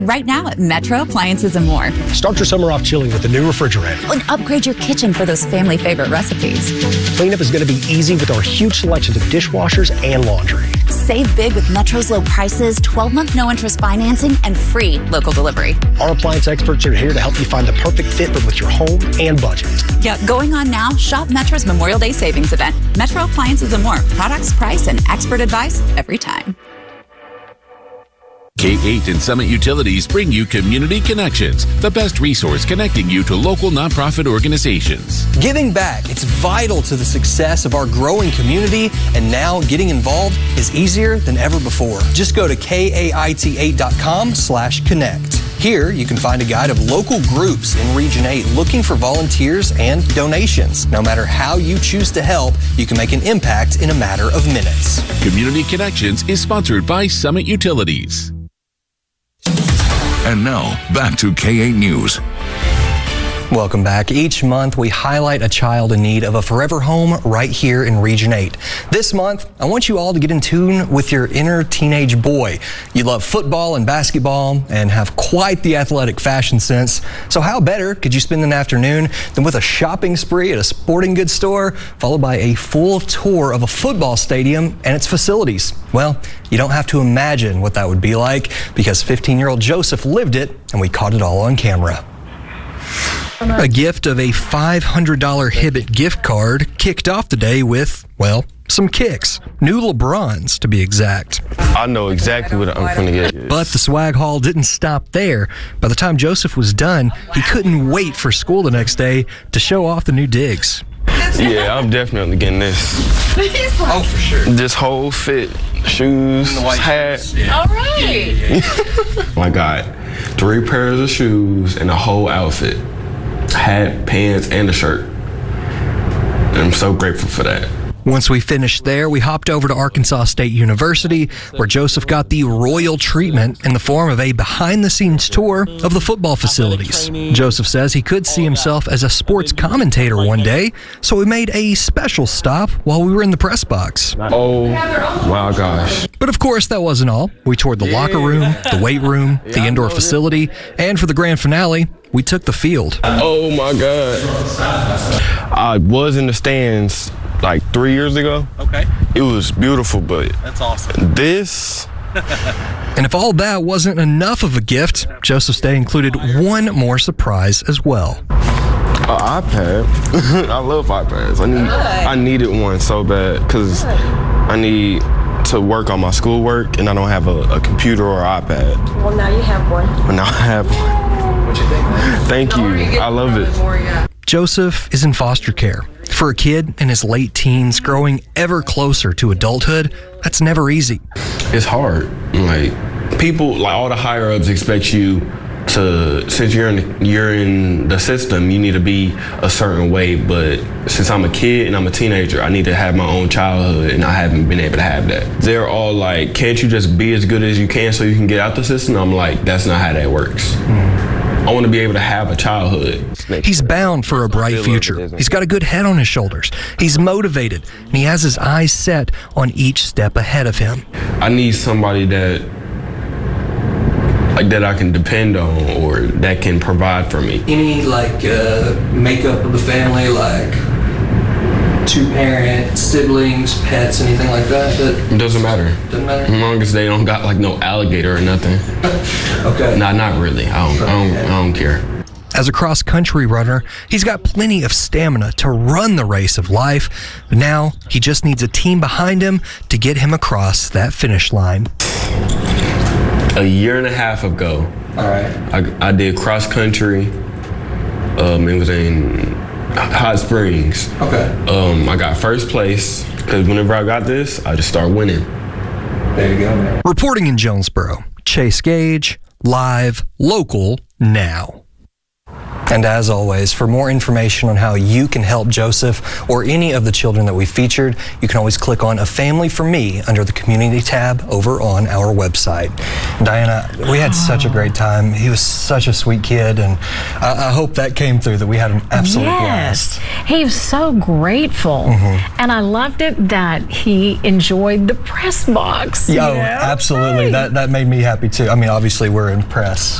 Right now at Metro Appliances and More. Start your summer off chilling with the new refrigerator. And upgrade your kitchen for those family favorite recipes. Cleanup is going to be easy with our huge selections of dishwashers and laundry. Save big with Metro's low prices, 12-month no-interest financing, and free local delivery. Our appliance experts are here to help you find the perfect fit with your home and budget. Yeah, going on now, shop Metro's Memorial Day Savings Event. Metro Appliances and More. Products, price, and expert advice every time. K8 and Summit Utilities bring you Community Connections, the best resource connecting you to local nonprofit organizations. Giving back, it's vital to the success of our growing community, and now getting involved is easier than ever before. Just go to KAIT8.com/connect. Here, you can find a guide of local groups in Region 8 looking for volunteers and donations. No matter how you choose to help, you can make an impact in a matter of minutes. Community Connections is sponsored by Summit Utilities. And now, back to K8 News. Welcome back. Each month, we highlight a child in need of a forever home right here in Region 8. This month, I want you all to get in tune with your inner teenage boy. You love football and basketball and have quite the athletic fashion sense. So how better could you spend an afternoon than with a shopping spree at a sporting goods store, followed by a full tour of a football stadium and its facilities? Well, you don't have to imagine what that would be like, because 15-year-old Joseph lived it, and we caught it all on camera. A gift of a $500 Hibbett gift card kicked off the day with, well, some kicks. New LeBrons, to be exact. I know exactly what I'm going to get. But the swag haul didn't stop there. By the time Joseph was done, he couldn't wait for school the next day to show off the new digs. Yeah, I'm definitely getting this. Oh, for sure. This whole fit, shoes, hat. Yeah. All right. I got 3 pairs of shoes and a whole outfit. Hat, pants, and a shirt. And I'm so grateful for that. Once we finished there, we hopped over to Arkansas State University, where Joseph got the royal treatment in the form of a behind-the-scenes tour of the football facilities. Joseph says he could see himself as a sports commentator one day, so we made a special stop while we were in the press box. Oh my gosh. But of course, that wasn't all. We toured the locker room, the weight room, the indoor facility, and for the grand finale, we took the field. Oh my God. I was in the stands like 3 years ago. Okay. It was beautiful, but that's awesome. This. And if all that wasn't enough of a gift, Joseph's Day included one more surprise as well. An iPad. I love iPads. I needed one so bad because I need to work on my schoolwork and I don't have a computer or iPad. Well, now you have one. Well, now I have one. What you think, man? Thank you. I love it. Joseph is in foster care. For a kid in his late teens growing ever closer to adulthood, that's never easy. It's hard. Like, people, like all the higher ups expect you to, since you're in the system, you need to be a certain way. But since I'm a kid and I'm a teenager, I need to have my own childhood, and I haven't been able to have that. They're all like, can't you just be as good as you can so you can get out the system? I'm like, that's not how that works. I want to be able to have a childhood. He's bound for a bright future. He's got a good head on his shoulders. He's motivated, and he has his eyes set on each step ahead of him. I need somebody that I can depend on, or that can provide for me. Any makeup of the family, like 2-parent, siblings, pets, anything like that? It doesn't matter. Doesn't matter? As long as they don't got like no alligator or nothing. Okay. Nah, not really. I don't care. As a cross-country runner, he's got plenty of stamina to run the race of life. But now he just needs a team behind him to get him across that finish line. A year and a half ago, all right, I did cross country. It was in Hot Springs. Okay. I got first place because whenever I got this, I just start winning. There you go, man. Reporting in Jonesboro, Chase Gage, live, local, now. And as always, for more information on how you can help Joseph or any of the children that we featured, you can always click on A Family for Me under the Community tab over on our website. Diana, we had such a great time. He was such a sweet kid, and I hope that came through, that we had an absolute blast. He was so grateful, and I loved it that he enjoyed the press box. Oh, absolutely. That made me happy too. I mean, obviously we're in press.